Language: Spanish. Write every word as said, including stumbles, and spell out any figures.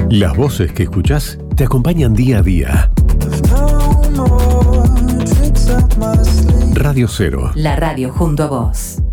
Las voces que escuchás te acompañan día a día. Radio Cero. La radio junto a vos.